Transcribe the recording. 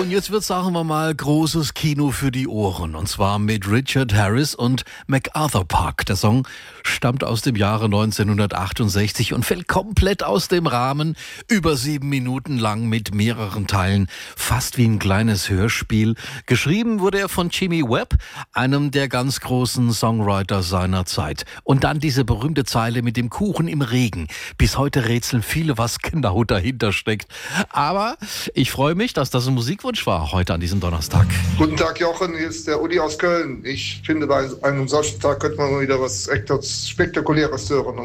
und jetzt wird, sagen wir mal, großes Kino für die Ohren. Und zwar mit Richard Harris und MacArthur Park. Der Song stammt aus dem Jahre 1968 und fällt komplett aus dem Rahmen. Über 7 Minuten lang mit mehreren Teilen. Fast wie ein kleines Hörspiel. Geschrieben wurde er von Jimmy Webb, einem der ganz großen Songwriter seiner Zeit. Und dann diese berühmte Zeile mit dem Kuchen im Regen. Bis heute rätseln viele, was genau dahinter steckt. Aber ich freue mich, dass das ein Musikwunsch war heute an diesem Donnerstag. Guten Tag, Jochen, hier ist der Uli aus Köln. Ich finde, bei einem solchen Tag könnte man mal wieder was etwas Spektakuläres hören.